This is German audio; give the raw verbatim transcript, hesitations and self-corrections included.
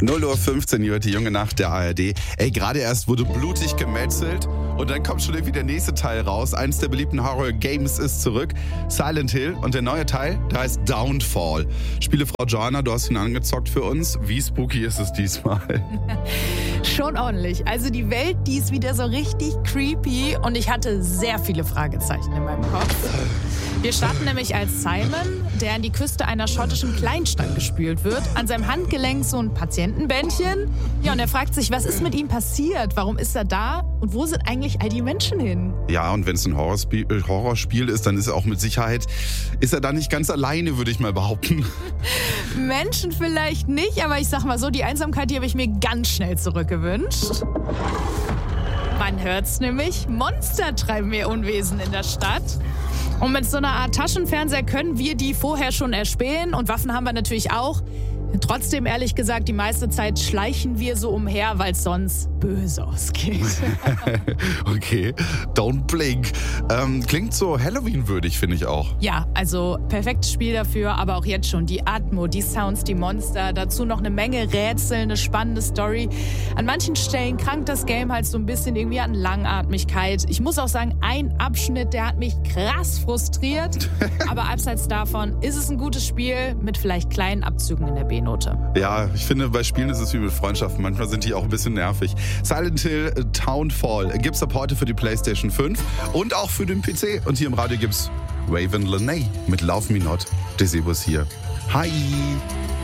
null Uhr fünfzehn Uhr, die junge Nacht der A R D. Ey, gerade erst wurde blutig gemetzelt und dann kommt schon irgendwie der nächste Teil raus. Eins der beliebten Horror-Games ist zurück, Silent Hill. Und der neue Teil, der heißt Downfall. Spielefrau Joanna, du hast ihn angezockt für uns. Wie spooky ist es diesmal? Schon ordentlich. Also die Welt, die ist wieder so richtig creepy und ich hatte sehr viele Fragezeichen in meinem Kopf. Wir starten nämlich als Simon, der an die Küste einer schottischen Kleinstadt gespült wird. An seinem Handgelenk so ein Patientenbändchen. Ja, und er fragt sich, was ist mit ihm passiert? Warum ist er da? Und wo sind eigentlich all die Menschen hin? Ja, und wenn es ein Horrorspiel, äh, Horrorspiel ist, dann ist er auch mit Sicherheit, ist er da nicht ganz alleine, würde ich mal behaupten. Menschen vielleicht nicht, aber ich sag mal so, die Einsamkeit, die habe ich mir ganz schnell zurückgewünscht. Man hört's nämlich, Monster treiben ihr Unwesen in der Stadt. Und mit so einer Art Taschenfernseher können wir die vorher schon erspähen und Waffen haben wir natürlich auch. Trotzdem, ehrlich gesagt, die meiste Zeit schleichen wir so umher, weil es sonst böse ausgeht. Okay, don't blink. Ähm, klingt so Halloween-würdig, finde ich auch. Ja, also perfektes Spiel dafür, aber auch jetzt schon die Atmo, die Sounds, die Monster, dazu noch eine Menge Rätsel, eine spannende Story. An manchen Stellen krankt das Game halt so ein bisschen irgendwie an Langatmigkeit. Ich muss auch sagen, ein Abschnitt, der hat mich krass frustriert, aber abseits davon ist es ein gutes Spiel mit vielleicht kleinen Abzügen in der B-Note. Ja, ich finde, bei Spielen ist es wie mit Freundschaften. Manchmal sind die auch ein bisschen nervig. Silent Hill Downfall gibt's ab heute für die PlayStation fünf und auch für den P C. Und hier im Radio gibt's Raven Lenae mit Love Me Not. Dizzy was hier. Hi!